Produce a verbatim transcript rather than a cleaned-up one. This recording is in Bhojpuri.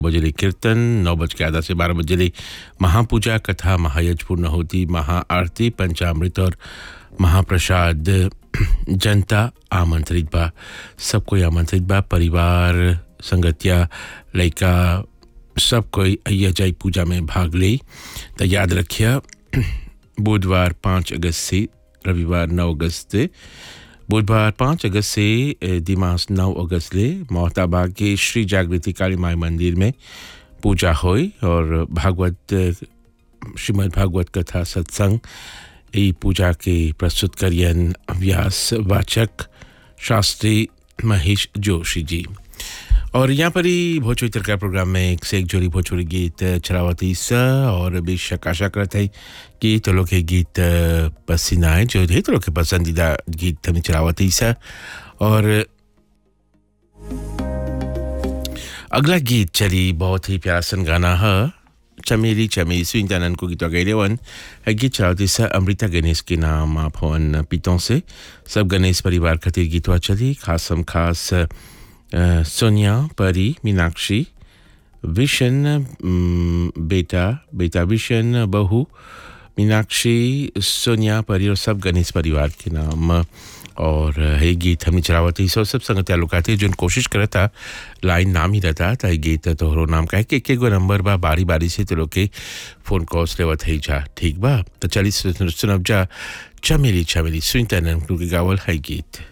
बजले कीर्तन, नौ बज के आधा से बारह बजले महापूजा, कथा, महायज्ञ पूर्ण होती, महाआरती, पंचामृत और महाप्रसाद। जनता आमंत्रित बा, सब कोई आमंत्रित बा, परिवार, संगतिया, लड़का, सब कोई अय्या जाई पूजा में भाग ले। तो याद रखिए बुधवार पाँच अगस्त से रविवार नौ अगस्त, बुधवार पाँच अगस्त से दिमाग नौ अगस्त ले मोहताबाग के श्री जागृति काली माई मंदिर में पूजा हुई और भागवत श्रीमद् भागवत कथा सत्संग ई पूजा के प्रस्तुत करियन व्यास वाचक शास्त्री महेश जोशी जी। और यहाँ पर ही भोजपुरी तड़का प्रोग्राम में एक से एक जोड़ी भोजपुरी गीत चलावती स और बेशक आशा करते हैं कि तो लोग के गीत पसंद आए, जो है तो लोग के पसंदीदा गीत हमें चलावती स। और अगला गीत चली बहुत ही प्यारा सन गाना है, चमेली चमेली सुइंतानन को गीत गैले वन है गीत चलावती स अमृता गणेश के नाम आप हवन पीतों से। सब गणेश परिवार खातिर गीतवा चली, खासम खास Uh, सोनिया, परी, मीनाक्षी, विशन, बेटा बेटा विशन, बहू मीनाक्षी, सोनिया, परी और सब गणेश परिवार के नाम। और ये गीत हमें चलावती सो सब संगत लुकाते जो कोशिश करता लाइन नाम ही रहता था। गीत तोहरो नाम का एक एक गो नंबर बा, बारी बारी से तो लोग के फोन कॉल्स लेवत है जा, ठीक बा। तो चली सुनब जा चमेली चमेली सुनता के गावल है गीत।